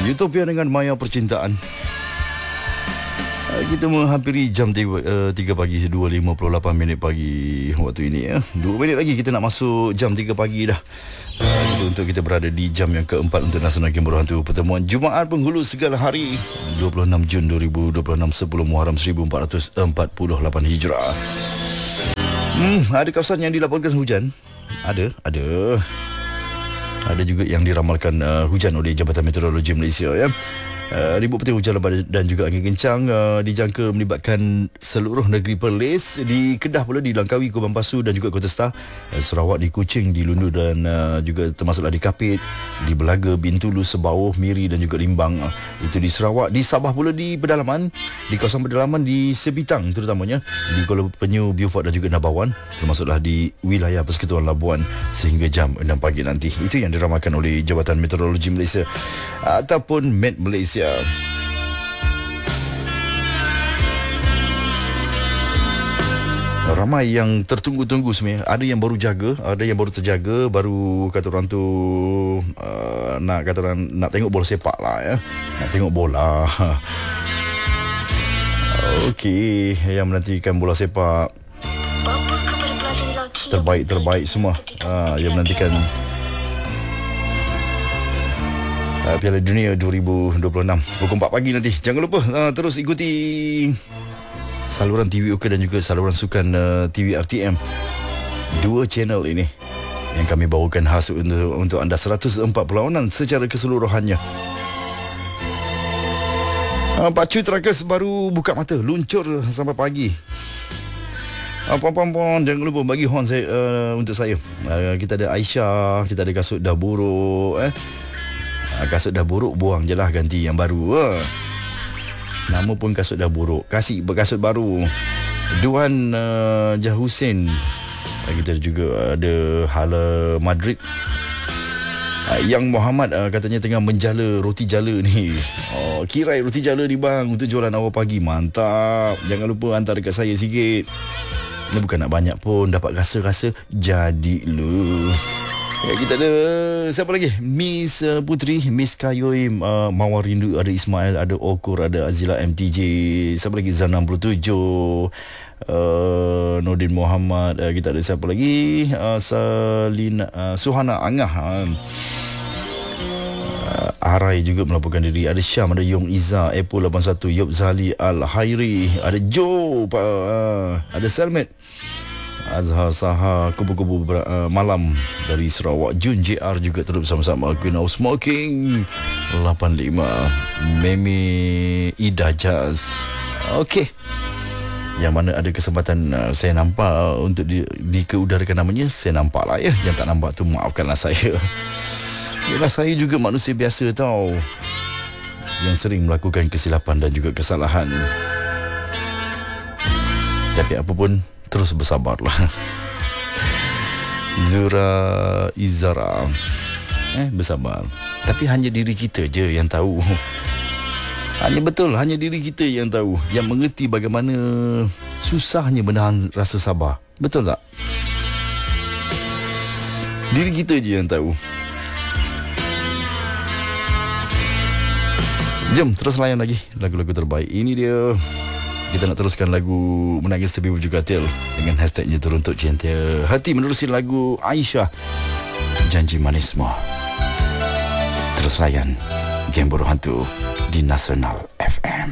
Utopia dengan Maya Percintaan. Kita menghampiri jam 3 pagi, 2.58 minit pagi waktu ini ya. 2 minit lagi kita nak masuk jam 3 pagi dah. Untuk kita berada di jam yang keempat untuk Nasional Game Berhantu Pertemuan Jumaat Penghulu Segala Hari 26 Jun 2026, 10 Muharram 1448 Hijrah. Ada kawasan yang dilaporkan hujan. Ada juga yang diramalkan hujan oleh Jabatan Meteorologi Malaysia ya. Ribut petir hujan lebat dan juga angin kencang dijangka melibatkan seluruh negeri Perlis. Di Kedah pula, di Langkawi, Kubang Pasu dan juga Kota Star, Sarawak, di Kuching, di Lundu dan juga termasuklah di Kapit, di Belaga, Bintulu, Sebauh, Miri dan juga Limbang. Itu di Sarawak. Di Sabah pula, di pedalaman, di kawasan pedalaman di Sebitang terutamanya, di Kuala Penyu, Beaufort dan juga Nabawan, termasuklah di wilayah Persekutuan Labuan sehingga jam 6 pagi nanti. Itu yang diramalkan oleh Jabatan Meteorologi Malaysia ataupun Met Malaysia. Ramai yang tertunggu-tunggu sebenarnya. Ada yang baru jaga, ada yang baru terjaga, baru kata orang tu nak tengok bola sepak lah ya. Nak tengok bola. Okey, yang menantikan bola sepak terbaik semua. Yang menantikan Piala Dunia 2026 pukul 4 pagi nanti. Jangan lupa terus ikuti saluran TV OK dan juga saluran sukan TV RTM. 2 channel ini yang kami bawakan khas untuk anda, 104 perlawanan secara keseluruhannya. Pak Cuy Trackers baru buka mata, luncur sampai pagi. Puan-puan, jangan lupa bagi horn saya, untuk saya. Kita ada Aisyah, kita ada kasut dah buruk kasut dah buruk, buang je lah, ganti yang baru. Nama pun kasut dah buruk, kasih berkasut baru. Duan Jah Hussein. Kita juga ada Hala Madrid. Yang Muhammad katanya tengah menjala roti jala ni. Kirai roti jala ni bang untuk jualan awal pagi. Mantap. Jangan lupa hantar dekat saya sikit. Ni bukan nak banyak pun, dapat rasa-rasa jadi lu. Kita ada siapa lagi? Miss Putri, Miss Kayoy, Mawar Rindu, ada Ismail, ada Okur, ada Azila MTJ. Siapa lagi? Zan 67, Nordin Muhammad. Kita ada siapa lagi? Salina, Suhana Angah, Arai juga melaporkan diri. Ada Syam, ada Yong Iza, Apple 81, Yop Zali Al Hairi, ada Joe, ada Salmet, Azhar Saha, kubu-kubu malam dari Sarawak. Jun JR juga terus bersama-sama. Queen of Smoking 85, Memi Ida Jazz. Okey, yang mana ada kesempatan saya nampak untuk dikeudarakan namanya, saya nampak lah ya. Yang tak nampak tu maafkanlah saya. Yalah, saya juga manusia biasa tau, yang sering melakukan kesilapan dan juga kesalahan. Tapi apa pun, terus bersabarlah. Zura Izara, bersabar. Tapi hanya diri kita je yang tahu. Hanya diri kita yang tahu, yang mengerti bagaimana susahnya menahan rasa sabar. Betul tak? Diri kita je yang tahu. Jom terus layan lagi lagu-lagu terbaik. Ini dia. Kita nak teruskan lagu Menangis Tapi Berjuga Til dengan hashtagnya Teruntuk Cinta Hati, menerusi lagu Aisyah, Janji Manismu. Terus layan Game Berhantu di Nasional FM.